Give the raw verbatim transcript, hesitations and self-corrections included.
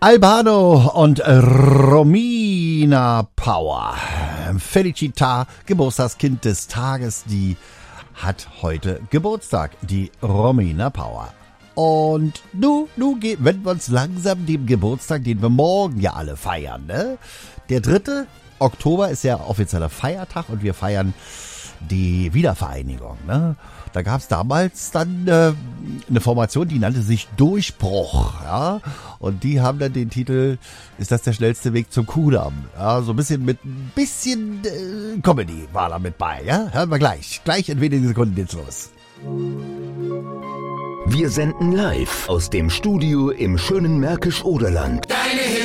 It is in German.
Albano und Romina Power. Felicita, Geburtstagskind des Tages, die hat heute Geburtstag, die Romina Power. Und nu, nu wenden wir uns langsam dem Geburtstag, den wir morgen ja alle feiern, ne? Der dritte Oktober ist ja offizieller Feiertag und wir feiern die Wiedervereinigung, ne? Da gab es damals dann äh, eine Formation, die nannte sich Durchbruch, ja, und die haben dann den Titel, ist das der schnellste Weg zum Kudamm? Ja, so ein bisschen mit ein bisschen äh, Comedy war da mit bei, ja, hören wir gleich, gleich in wenigen Sekunden geht's los. Wir senden live aus dem Studio im schönen Märkisch-Oderland.